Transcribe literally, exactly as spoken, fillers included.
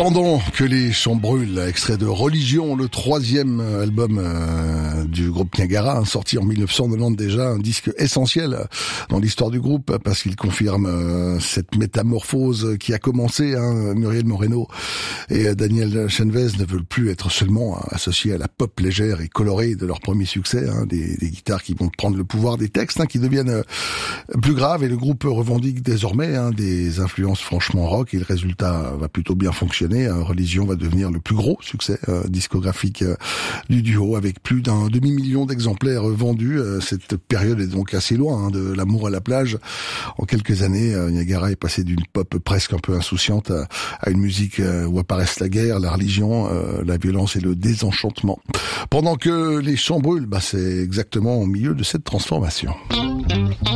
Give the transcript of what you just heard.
Pendant que les champs brûlent, extrait de Religion, le troisième album euh, du groupe Niagara, hein, sorti en mille neuf cent quatre-vingt-dix déjà, un disque essentiel dans l'histoire du groupe parce qu'il confirme euh, cette métamorphose qui a commencé. Hein, Muriel Moreno et Daniel Chenvez ne veulent plus être seulement associés à la pop légère et colorée de leur premier succès, hein, des, des guitares qui vont prendre le pouvoir des textes, hein, qui deviennent plus graves, et le groupe revendique désormais hein, des influences franchement rock, et le résultat va plutôt bien fonctionner. Religion va devenir le plus gros succès euh, discographique euh, du duo, avec plus d'un demi-million d'exemplaires vendus. Euh, cette période est donc assez loin hein, de l'amour à la plage. En quelques années, euh, Niagara est passé d'une pop presque un peu insouciante à, à une musique euh, où apparaissent la guerre, la religion, euh, la violence et le désenchantement. Pendant que les champs brûlent, bah, c'est exactement au milieu de cette transformation.